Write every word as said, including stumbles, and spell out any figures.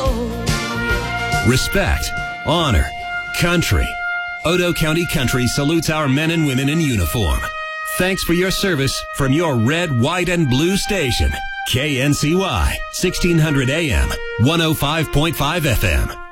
Respect, honor, country. Otoe County Country salutes our men and women in uniform. Thanks for your service from your red, white, and blue station. K N C Y, sixteen hundred A M, one oh five point five F M.